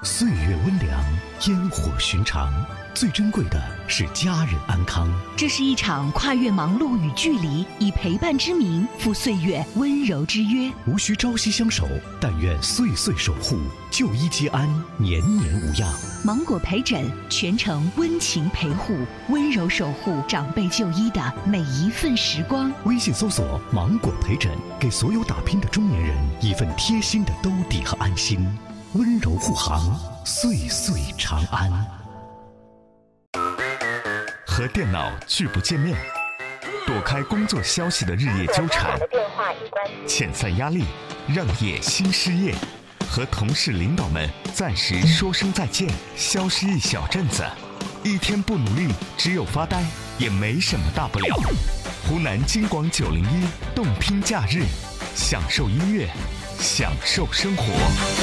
岁月温良，烟火寻常，最珍贵的是家人安康。 这是一场跨越忙碌与距离，以陪伴之名赴岁月温柔之约。 无需朝夕相守，但愿岁岁守护，就医皆安，年年无恙。 芒果陪诊，全程温情陪护，温柔守护长辈就医的每一份时光。 微信搜索“芒果陪诊”，给所有打拼的中年人一份贴心的兜底和安心。温柔护航，岁岁长安。 和电脑拒不见面，躲开工作消息的日夜纠缠，遣散压力，让业新失业，和同事领导们暂时说声再见，消失一小阵子，一天不努力，只有发呆，也没什么大不了。湖南金广901动拼假日，享受音乐，享受生活。